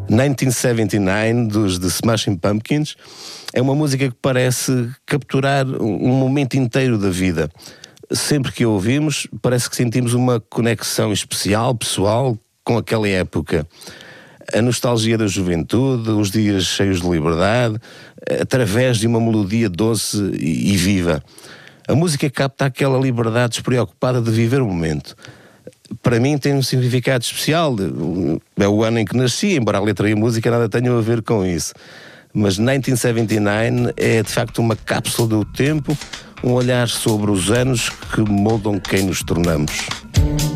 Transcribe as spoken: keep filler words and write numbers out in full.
nineteen seventy-nine dos The Smashing Pumpkins é uma música que parece capturar um momento inteiro da vida. Sempre que a ouvimos, parece que sentimos uma conexão especial, pessoal, com aquela época. A nostalgia da juventude, os dias cheios de liberdade, através de uma melodia doce e viva. A música capta aquela liberdade despreocupada de viver o momento. Para mim tem um significado especial. É o ano em que nasci, embora a letra e a música nada tenham a ver com isso. Mas nineteen seventy-nine é de facto uma cápsula do tempo, um olhar sobre os anos que moldam quem nos tornamos.